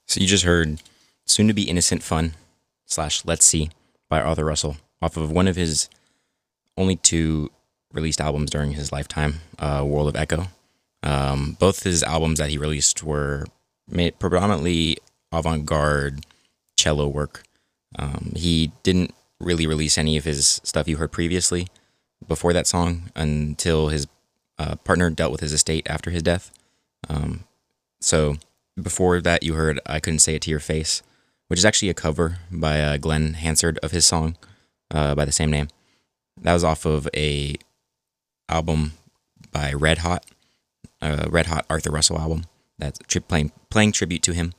So you just heard Soon to Be Innocent Fun slash Let's See by Arthur Russell off of one of his only two released albums during his lifetime, World of Echo. Both his albums that he released were made predominantly avant-garde cello work. He didn't really release any of his stuff you heard previously before that song until his partner dealt with his estate after his death. So before that, you heard I Couldn't Say It to Your Face, which is actually a cover by Glenn Hansard of his song by the same name. That was off of a album by Red Hot Arthur Russell album. That's playing tribute to him.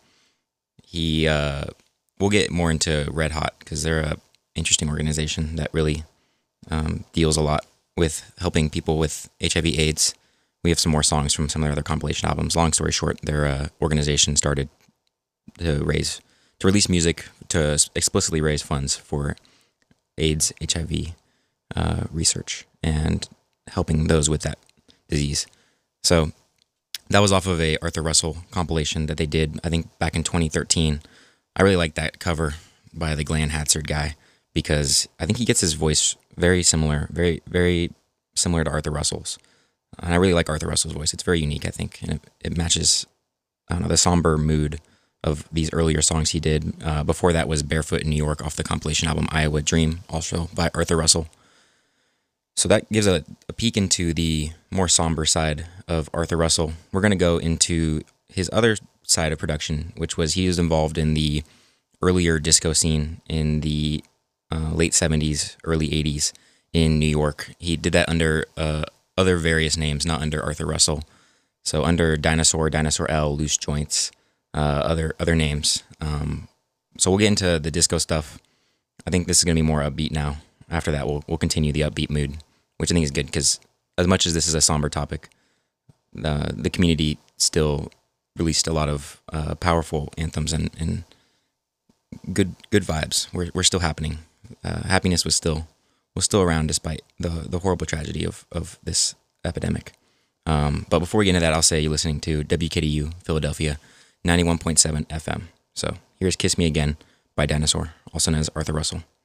We'll get more into Red Hot because they're a interesting organization that really deals a lot with helping people with HIV/AIDS. We have some more songs from some of their other compilation albums. Long story short, their organization started to release music to explicitly raise funds for AIDS, HIV research and helping those with that disease. So that was off of a Arthur Russell compilation that they did, I think, back in 2013. I really like that cover by the Glenn Hansard guy because I think he gets his voice very similar, very, very similar to Arthur Russell's. And I really like Arthur Russell's voice. It's very unique, I think, and it matches, I don't know, the somber mood of these earlier songs he did. Before that was Barefoot in New York off the compilation album Iowa Dream, also by Arthur Russell. So that gives a peek into the more somber side of Arthur Russell. We're going to go into his other side of production, which was he was involved in the earlier disco scene in the late 70s, early 80s in New York. He did that under other various names, not under Arthur Russell. So under Dinosaur, Dinosaur L, Loose Joints, other names. So we'll get into the disco stuff. I think this is going to be more upbeat now. After that, we'll continue the upbeat mood, which I think is good because as much as this is a somber topic, the community still released a lot of powerful anthems and good vibes. We're still happening. Happiness was still around despite the horrible tragedy of this epidemic. But before we get into that, I'll say you're listening to WKDU Philadelphia 91.7 FM. So here's Kiss Me Again by Dinosaur, also known as Arthur Russell.